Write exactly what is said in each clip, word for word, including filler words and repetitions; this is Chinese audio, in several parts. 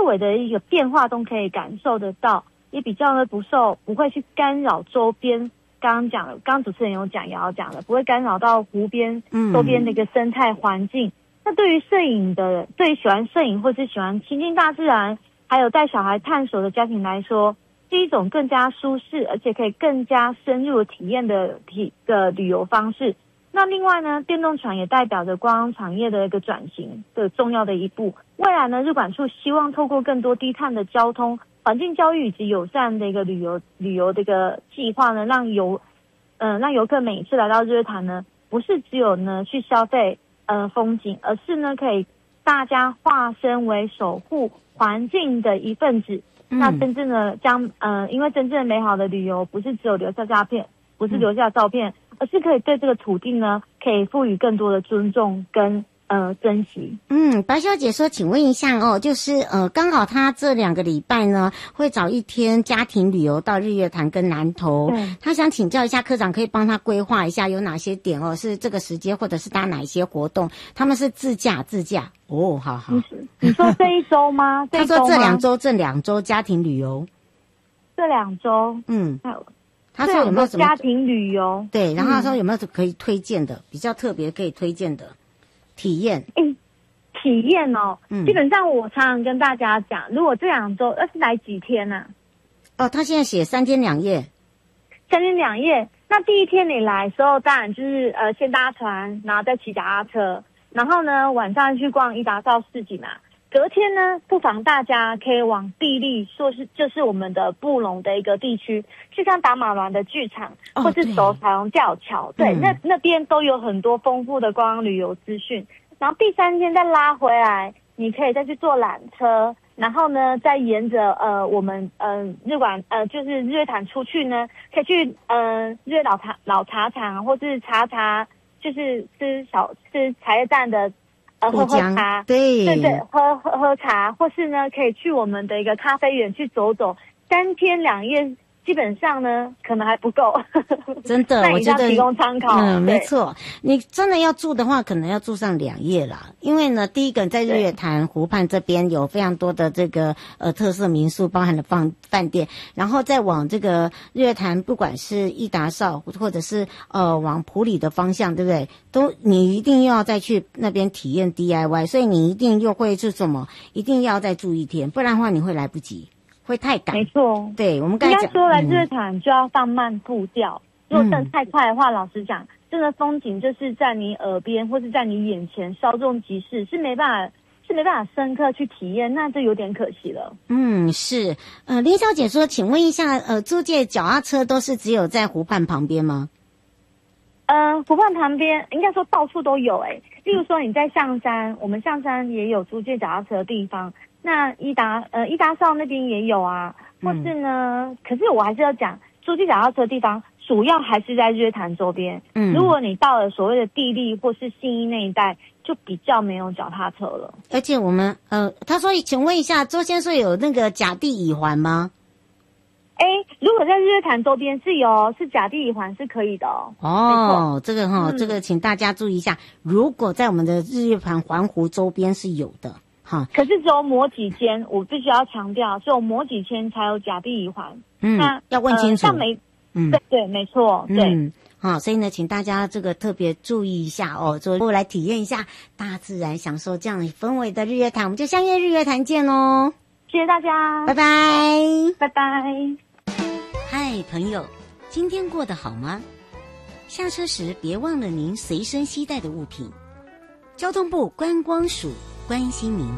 微的一个变化都可以感受得到，也比较呢不受不会去干扰周边。刚刚讲了，刚刚主持人有讲，也要讲了，不会干扰到湖边周边的一个生态环境。嗯、那对于摄影的，对于喜欢摄影或是喜欢亲近大自然，还有带小孩探索的家庭来说，是一种更加舒适，而且可以更加深入的体验的体的旅游方式。那另外呢，电动船也代表着观光产业的一个转型的重要的一步。未来呢，日管处希望透过更多低碳的交通、环境教育以及友善的一个旅游旅游的一个计划呢，让游嗯、呃、让游客每一次来到日月潭呢，不是只有呢去消费呃风景，而是呢可以大家化身为守护环境的一份子。嗯、那真正的将呃，因为真正美好的旅游不是只有留下照片，不是留下照片，嗯、而是可以对这个土地呢，可以赋予更多的尊重跟呃珍惜。 嗯，白小姐说，请问一下哦，就是呃，刚好她这两个礼拜呢，会找一天家庭旅游到日月潭跟南投，她想请教一下科长，可以帮她规划一下有哪些点哦，是这个时间或者是搭哪一些活动？他们是自驾自驾哦，好好。 你说这一周吗？ 他说这两周这两周家庭旅游， 这两周， 嗯，他说有没有什么家庭旅游？ 对，然后他说有没有可以推荐的，嗯、比较特别可以推荐的体验？ 诶，体验哦，嗯，基本上我常常跟大家讲，如果这两周要是来几天呢、 啊？哦，他现在写三天两夜， 三天两夜。那第一天你来的时候，当然就是呃先搭船，然后再骑脚踏车，然后呢晚上去逛伊达邵市集嘛。隔天呢，不妨大家可以往地利，说是就是我们的布隆的一个地区，去看达马峦的剧场，哦、或是走彩虹吊桥，对，嗯、那那边都有很多丰富的观光旅游资讯。然后第三天再拉回来，你可以再去坐缆车，然后呢，再沿着呃我们呃日管呃就是日月潭出去呢，可以去呃日月老茶老茶厂，或是茶茶，就是吃小吃茶叶蛋的。呃，喝喝茶， 对对对，喝喝喝茶，或是呢，可以去我们的一个咖啡园去走走，三天两夜，基本上呢，可能还不够。 真的，我觉得提供参考。 嗯，没错，你真的要住的话，可能要住上两夜啦。因为呢，第一个在日月潭湖畔这边有非常多的这个呃特色民宿，包含了饭饭店，然后再往这个日月潭，不管是伊达邵或者是呃往埔里的方向，对不对？都你一定要再去那边体验 D I Y， 所以你一定又会是什么？一定要再住一天，不然的话你会来不及。会太赶， 没错。 对，我们刚才讲， 应该说来日月潭就要放慢步调。嗯、如果真的太快的话，老实讲，真的风景就是在你耳边或是在你眼前稍纵即逝，是没办法是没办法深刻去体验，那就有点可惜了。 嗯，是。呃，林小姐说，请问一下，呃，租借脚踏车都是只有在湖畔旁边吗？ 呃，湖畔旁边应该说到处都有诶、欸。例如说你在象山，我们象山也有租借脚踏车的地方。那伊达呃伊达邵那边也有啊，或是呢，嗯、可是我还是要讲，租借脚踏车的地方主要还是在日月潭周边。嗯，如果你到了所谓的地利或是信义那一带，就比较没有脚踏车了。 而且我们呃，他说，请问一下，周先生有那个甲地乙环吗？ 哎，如果在日月潭周边是有，是甲地乙环是可以的哦。 哦，这个哈、哦，嗯、这个请大家注意一下，如果在我们的日月潭环湖周边是有的。哈， 可是只有某几间，我必须要强调，只有某几间才有甲地乙环。 嗯，那要问清楚。 呃、像没，嗯，对对，没错，对。 嗯，好，所以呢，请大家这个特别注意一下哦，就来体验一下大自然，享受这样氛围的日月潭。我们就相约日月潭见哦。 谢谢大家， 拜拜， 拜拜。 嗨，朋友，今天过得好吗？下车时别忘了您随身携带的物品。交通部观光署关心您。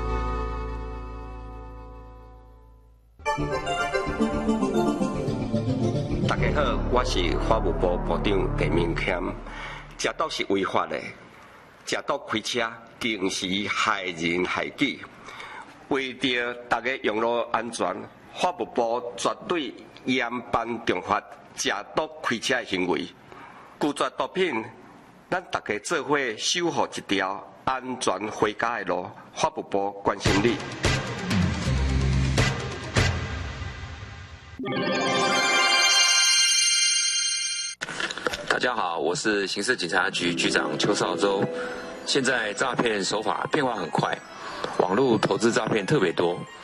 大家好，我是法务部部长陈明谦。食毒是违法的，食毒开车更是害人害己。为着大家用路安全，法务部绝对严办重罚食毒开车的行为。拒绝毒品，咱大家做伙守护一条安全回家的路。法务部关心你。 大家好，我是刑事警察局局长邱少洲。现在诈骗手法变化很快，网络投资诈骗特别多。